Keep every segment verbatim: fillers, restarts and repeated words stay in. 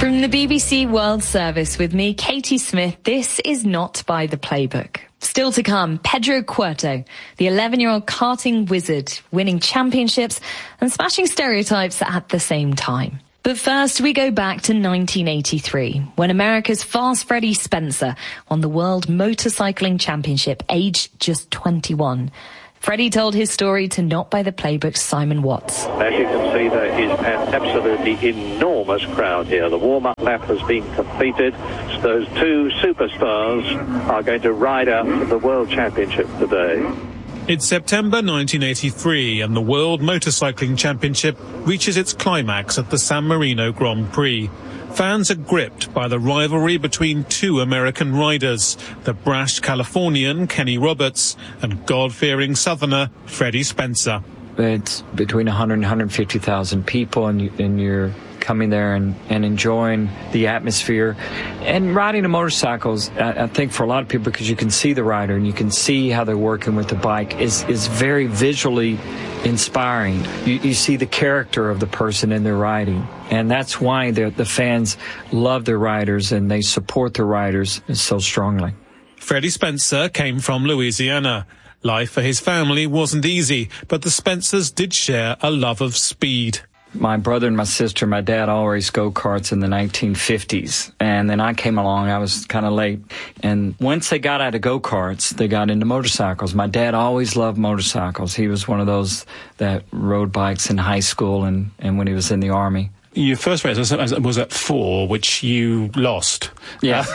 From the B B C World Service with me, Katie Smith, this is not by the playbook. Still to come, Pedro Cuerto, the eleven-year-old karting wizard, winning championships and smashing stereotypes at the same time. But first, we go back to nineteen eighty-three, when America's Fast Freddie Spencer won the World Motorcycling Championship, aged just twenty-one. Freddie told his story to Not By The Playbook's Simon Watts. As you can see, there is an absolutely enormous crowd here. The warm-up lap has been completed. So those two superstars are going to ride out for the World Championship today. It's September nineteen eighty-three and the World Motorcycling Championship reaches its climax at the San Marino Grand Prix. Fans are gripped by the rivalry between two American riders, the brash Californian Kenny Roberts and God-fearing Southerner Freddie Spencer. It's between one hundred and one hundred fifty thousand people, and, you, and you're coming there and, and enjoying the atmosphere. And riding a motorcycle, I, I think for a lot of people, because you can see the rider and you can see how they're working with the bike, is, is very visually inspiring. You, you see the character of the person in their riding. And that's why the, the fans love their riders and they support their riders so strongly. Freddie Spencer came from Louisiana. Life for his family wasn't easy, but the Spencers did share a love of speed. My brother and my sister, my dad all raced go-karts in the nineteen fifties. And then I came along, I was kind of late. And once they got out of go-karts, they got into motorcycles. My dad always loved motorcycles. He was one of those that rode bikes in high school and, and when he was in the Army. Your first race was, was at four, which you lost. Yeah.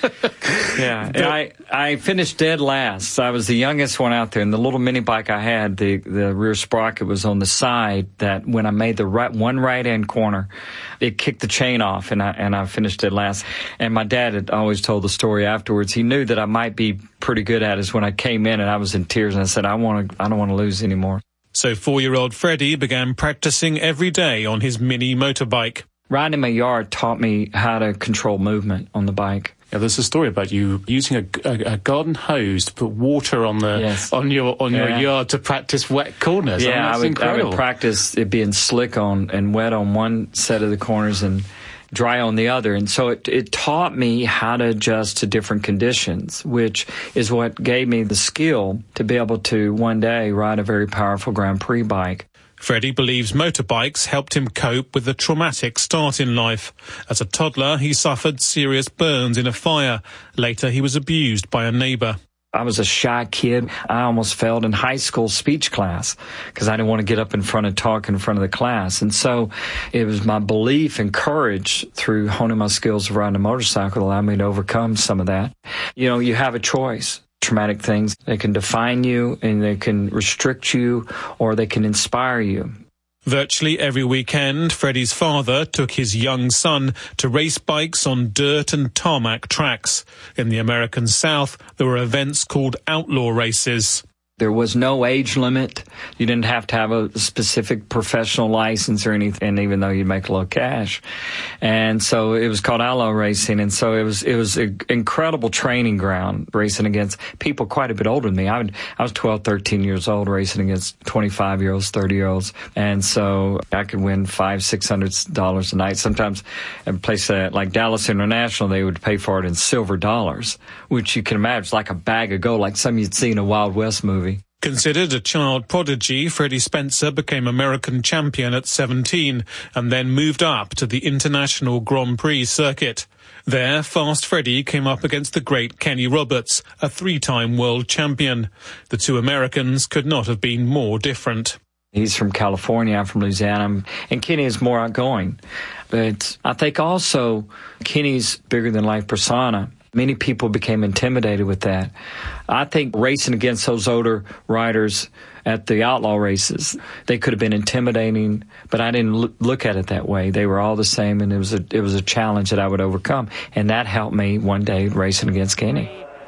yeah. And I, I finished dead last. I was the youngest one out there, and the little mini bike I had, the, the rear sprocket was on the side that when I made the right, one right-hand corner, it kicked the chain off, and I, and I finished dead last. And my dad had always told the story afterwards. He knew that I might be pretty good at it when I came in, and I was in tears, and I said, I want to, I don't want to lose anymore. So four-year-old Freddie began practicing every day on his mini motorbike. Riding in my yard taught me how to control movement on the bike. Yeah, there's a story about you using a, a, a garden hose to put water on the yes. on your on yeah. your yard to practice wet corners. Yeah, I, mean, that's I, would, incredible. I would practice it being slick on and wet on one set of the corners and dry on the other. And so it, it taught me how to adjust to different conditions, which is what gave me the skill to be able to one day ride a very powerful Grand Prix bike. Freddie believes motorbikes helped him cope with the traumatic start in life. As a toddler, he suffered serious burns in a fire. Later, he was abused by a neighbor. I was a shy kid. I almost failed in high school speech class because I didn't want to get up in front and talk in front of the class. And so it was my belief and courage through honing my skills of riding a motorcycle that allowed me to overcome some of that. You know, you have a choice. Traumatic things, they can define you and they can restrict you or they can inspire you. Virtually every weekend, Freddie's father took his young son to race bikes on dirt and tarmac tracks. In the American South, there were events called outlaw races. There was no age limit. You didn't have to have a specific professional license or anything, even though you'd make a little cash. And so it was called outlaw racing. And so it was it was an incredible training ground, racing against people quite a bit older than me. I, would, I was twelve, thirteen years old, racing against twenty-five-year-olds, thirty-year-olds. And so I could win five, six hundred dollars a night. Sometimes at a place like Dallas International, they would pay for it in silver dollars, which you can imagine is like a bag of gold, like some you'd see in a Wild West movie. Considered a child prodigy, Freddie Spencer became American champion at seventeen and then moved up to the International Grand Prix circuit. There, Fast Freddie came up against the great Kenny Roberts, a three-time world champion. The two Americans could not have been more different. He's from California, I'm from Louisiana, and Kenny is more outgoing. But I think also Kenny's bigger-than-life persona. Many people became intimidated with that. I think racing against those older riders at the outlaw races, they could have been intimidating, but I didn't look at it that way. They were all the same, and it was a, it was a challenge that I would overcome. And that helped me one day racing against Kenny.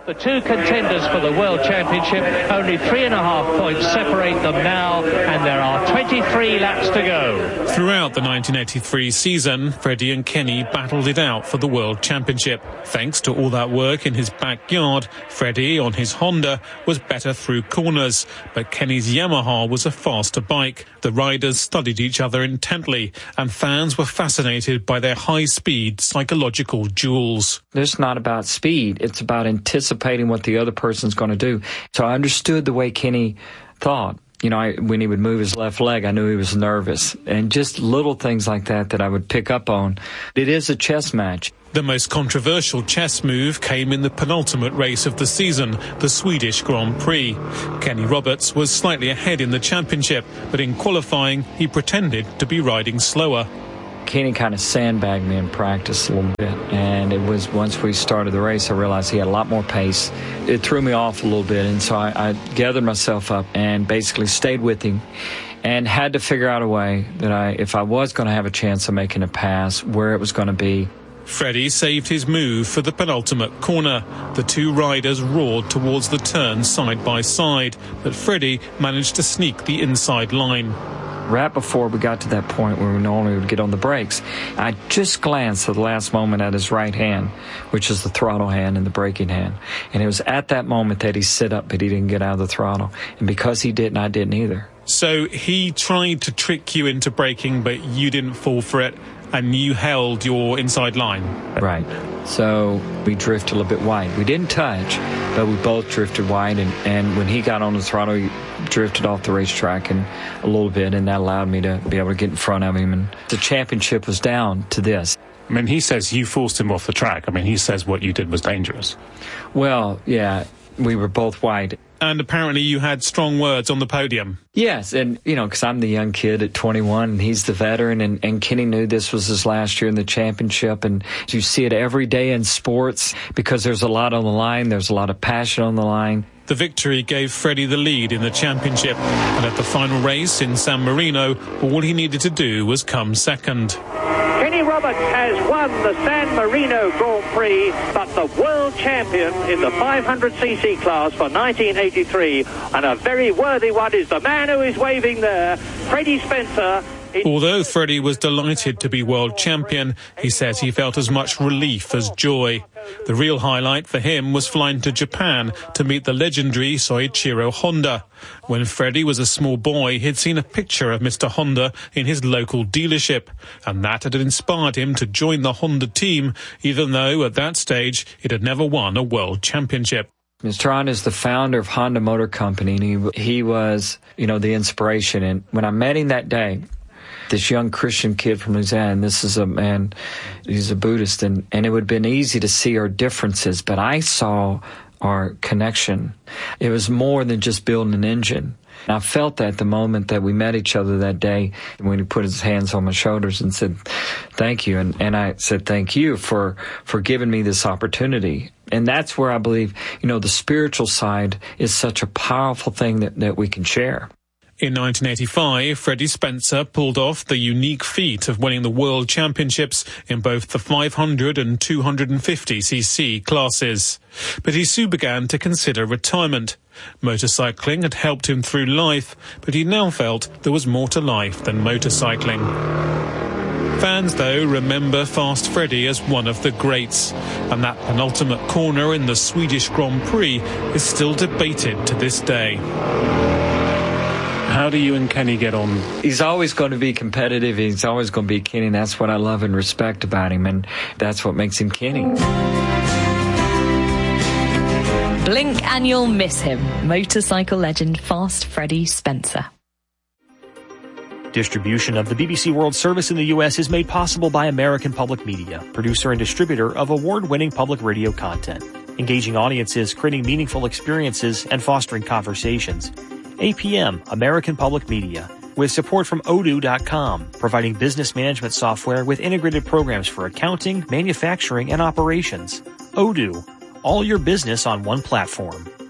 The two contenders for the World Championship, only three and a half points separate them now, and there are twenty-three laps to go. Throughout the nineteen eighty-three season, Freddie and Kenny battled it out for the World Championship. Thanks to all that work in his backyard, Freddie, on his Honda, was better through corners, but Kenny's Yamaha was a faster bike. The riders studied each other intently, and fans were fascinated by their high-speed psychological duels. It's not about speed. It's about anticipating what the other person's going to do. So I understood the way Kenny thought. You know, I, when he would move his left leg, I knew he was nervous. And just little things like that that I would pick up on. It is a chess match. The most controversial chess move came in the penultimate race of the season, the Swedish Grand Prix. Kenny Roberts was slightly ahead in the championship, but in qualifying, he pretended to be riding slower. Kenny kind of sandbagged me in practice a little bit, and it was once we started the race, I realized he had a lot more pace. It threw me off a little bit, and so I, I gathered myself up and basically stayed with him and had to figure out a way that I, if I was going to have a chance of making a pass, where it was going to be. Freddie saved his move for the penultimate corner. The two riders roared towards the turn side by side, but Freddie managed to sneak the inside line. Right before we got to that point where we normally would get on the brakes, I just glanced at the last moment at his right hand, which is the throttle hand and the braking hand. And it was at that moment that he sit up, but he didn't get out of the throttle. And because he didn't, I didn't either. So he tried to trick you into braking, but you didn't fall for it, and you held your inside line. Right. So we drifted a little bit wide. We didn't touch, but we both drifted wide. And, and when he got on the throttle, he drifted off the racetrack and a little bit, and that allowed me to be able to get in front of him. And the championship was down to this. I mean, he says you forced him off the track. I mean, he says what you did was dangerous. Well, yeah, we were both wide. And apparently you had strong words on the podium. Yes, and, you know, because I'm the young kid at twenty-one, and he's the veteran, and, and Kenny knew this was his last year in the championship, and you see it every day in sports because there's a lot on the line, there's a lot of passion on the line. The victory gave Freddie the lead in the championship, and at the final race in San Marino, all he needed to do was come second. Kenny Roberts has won the San Marino Grand Prix, but the world champion in the five hundred c c class for nineteen eighty-three, and a very worthy one is the man who is waving there, Freddie Spencer. Although Freddie was delighted to be world champion, he says he felt as much relief as joy. The real highlight for him was flying to Japan to meet the legendary Soichiro Honda. When Freddie was a small boy, he'd seen a picture of Mister Honda in his local dealership, and that had inspired him to join the Honda team, even though at that stage it had never won a world championship. Mister Honda is the founder of Honda Motor Company, and he, he was, you know, the inspiration. And when I met him that day, this young Christian kid from Louisiana, and this is a man, he's a Buddhist, and, and it would have been easy to see our differences, but I saw our connection. It was more than just building an engine. And I felt that the moment that we met each other that day, when he put his hands on my shoulders and said, thank you. And, and I said, thank you for, for giving me this opportunity. And that's where I believe, you know, the spiritual side is such a powerful thing that, that we can share. In nineteen eighty-five, Freddie Spencer pulled off the unique feat of winning the World Championships in both the five hundred and two hundred fifty c c classes. But he soon began to consider retirement. Motorcycling had helped him through life, but he now felt there was more to life than motorcycling. Fans, though, remember Fast Freddie as one of the greats, and that penultimate corner in the Swedish Grand Prix is still debated to this day. How do you and Kenny get on? He's always going to be competitive. He's always going to be Kenny. That's what I love and respect about him, and that's what makes him Kenny. Blink and you'll miss him. Motorcycle legend Fast Freddie Spencer. Distribution of the B B C World Service in the U S is made possible by American Public Media, producer and distributor of award-winning public radio content, engaging audiences, creating meaningful experiences, and fostering conversations. A P M, American Public Media, with support from Odoo dot com, providing business management software with integrated programs for accounting, manufacturing, and operations. Odoo, all your business on one platform.